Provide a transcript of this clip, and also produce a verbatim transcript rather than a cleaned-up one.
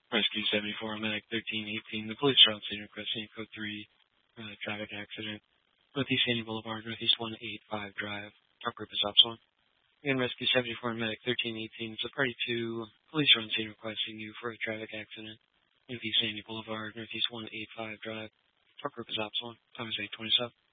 Rescue seventy-four, Medic thirteen eighteen. The police are on scene requesting code three uh, traffic accident. Northeast Sandy Boulevard, Northeast one eighty-five Drive. Truck group is Opson. Again, Rescue seventy-four, Medic thirteen eighteen. So party two, police are on scene requesting you for a traffic accident. Northeast Sandy Boulevard, Northeast one eighty-five Drive. Truck group is Opson. Time is eight twenty-seven.